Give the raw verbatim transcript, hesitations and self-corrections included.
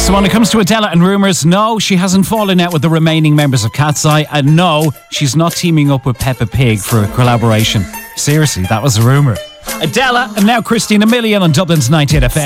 So when it comes to Adela and rumours, no, she hasn't fallen out with the remaining members of Cat's Eye, and no, she's not teaming up with Peppa Pig for a collaboration. Seriously, that was a rumour. Adela and now Christina Milian on Dublin's ninety-eight F M.